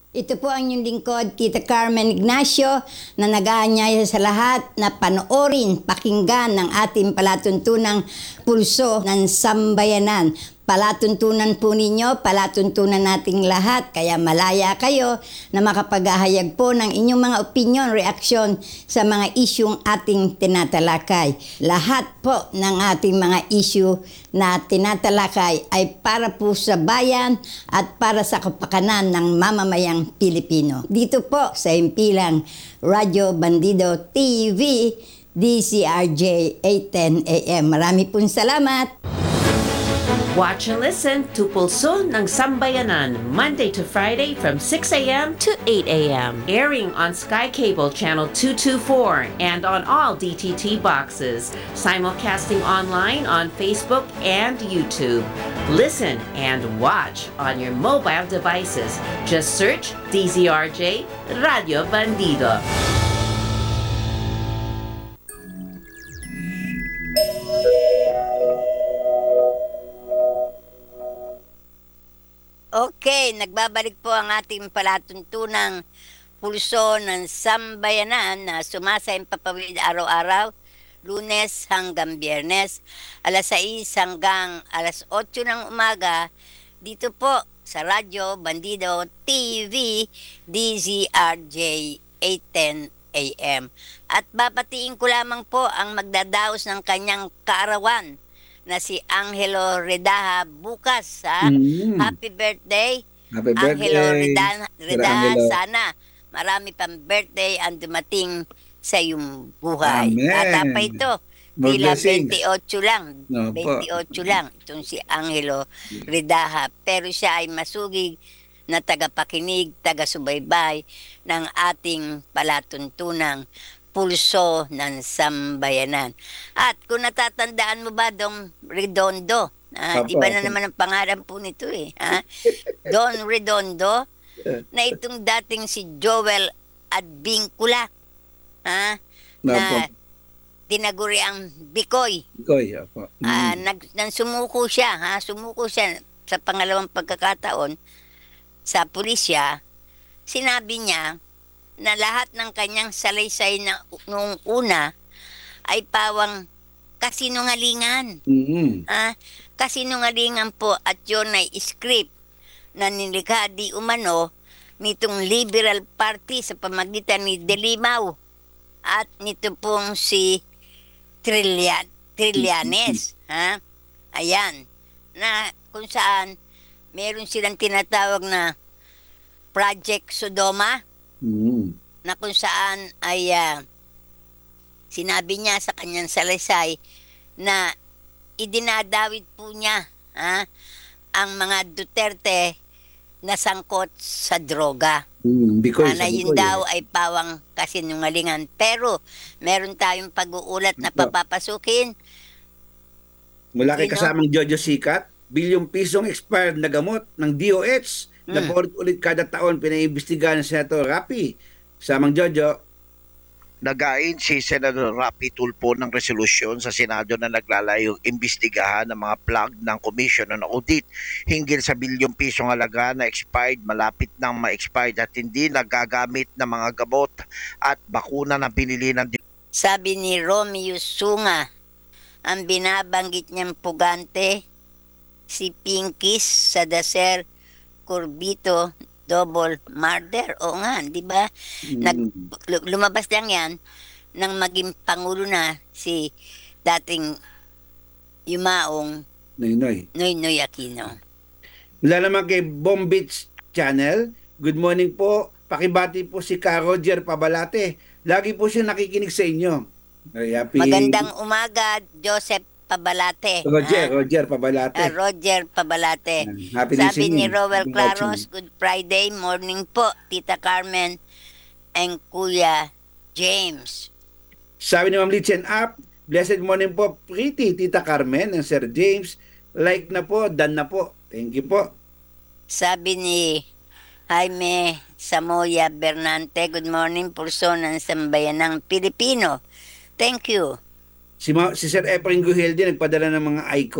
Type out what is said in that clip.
Ito po ang inyong lingkod, Tita Carmen Ignacio, na nag-aanyaya sa lahat na panoorin, pakinggan ng ating palatuntunang pulso ng sambayanan. Palatuntunan po ninyo, palatuntunan nating lahat, kaya malaya kayo na makapaghahayag po ng inyong mga opinion, reaksyon sa mga isyung ating tinatalakay. Lahat po ng ating mga issue na tinatalakay ay para po sa bayan at para sa kapakanan ng mamamayang Pilipino. Dito po sa himpilang Radyo Bandido TV, DZRJ 810 AM. Marami pong salamat! Watch and listen to Pulso ng Sambayanan, Monday to Friday from 6 a.m. to 8 a.m. Airing on Sky Cable Channel 224 and on all DTT boxes. Simulcasting online on Facebook and YouTube. Listen and watch on your mobile devices. Just search DZRJ Radio Bandido. Okay, nagbabalik po ang ating palatuntunang pulso ng sambayanan na sumasayang papawid araw-araw, Lunes hanggang Biyernes, alas 6 hanggang alas 8 ng umaga, dito po sa Radyo Bandido TV, DZRJ 810 AM. At babatiin ko lamang po ang magdadaos ng kanyang kaarawan na si Angelo Redaha bukas. Happy birthday, Happy Angelo birthday, Redaha. Angelo. Sana marami pang birthday ang dumating sa iyong buhay. Amen. At pa ito, More tila blessings. 28 lang. No, po. 28 lang itong si Angelo Redaha. Pero siya ay masugig na tagapakinig, taga-subaybay ng ating palatuntunang pulso ng sambayanan. At kung natatandaan mo ba, Don Redondo, iba na naman ang pangalan po nito Don Redondo, na itong dating si Joel Advincula, na tinaguri ang Bikoy. Bikoy, opo. Nang sumuko siya, sumuko siya sa pangalawang pagkakataon sa pulisya. Sinabi niya na lahat ng kanyang salaysay na noong una ay pawang kasinungalingan. Kasinungalingan po, at yun ay script na nilikha di umano nitong Liberal Party sa pamagitan ni Delimaw at nito pong si Trillanes. Ayan. Na kung saan meron silang tinatawag na Project Sodoma, na kung saan ay sinabi niya sa kanyang salaysay na idinadawit po niya ang mga Duterte na sangkot sa droga. Bikoy, Na yun daw ay pawang kasinungalingan. Pero meron tayong pag-uulat na Opo. papapasukin. Mula kay Sino? kasamang Jojo Sikat, bilyong pisong expired na gamot ng DOH na ulit kada taon pinaimbestigahan ng Senator Rapi. Samang Jojo. Nagain si Senator Rapi Tulfo ng resolusyon sa Senado na naglalayong imbestigahan ng mga plug ng Commission on Audit hinggil sa bilyong pisong halaga na expired, malapit nang ma-expired at hindi nagagamit ng mga gamot at bakuna na binili ng Sabi ni Romeo Sunga, ang binabanggit niyang pugante, si Pinkies sa Daser Corbito double murder. O nga, di ba? Lumabas lang yan nang maging pangulo na si dating yumaong Noynoy Aquino. Mula naman kay Bombits Channel, good morning po. Pakibati po si Ka Roger Pabalate. Lagi po siya nakikinig sa inyo. Happy... Magandang umaga, Joseph Pabalate. Roger Pabalate. Roger Pabalate. Happy Sabi ni listening. Rowel Happy Claros, watching. good Friday morning po, Tita Carmen and Kuya James. Sabi ni Ma'am Litchen Up, blessed morning po, pretty Tita Carmen and Sir James. Like na po, done na po. Thank you po. Sabi ni Jaime Samoya Bernante, good morning, pulso ng sambayanang Pilipino. Thank you. Si Sir Efrain Guhilde nagpadala ng mga icon.